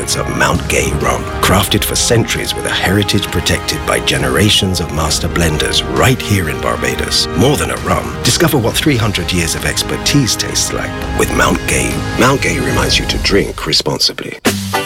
secrets of Mount Gay rum. Crafted for centuries with a heritage protected by generations of master blenders right here in Barbados. More than a rum, discover what 300 years of expertise tastes like with Mount Gay. Mount Gay reminds you to drink responsibly.